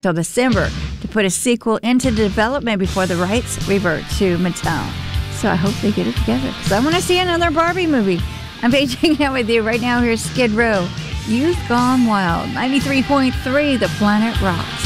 till December to put a sequel into development before the rights revert to Mattel. So I hope they get it together because I want to see another Barbie movie. I'm Paige hanging out with you right now. Here's Skid Row, Youth Gone Wild, 93.3 The Planet Rocks.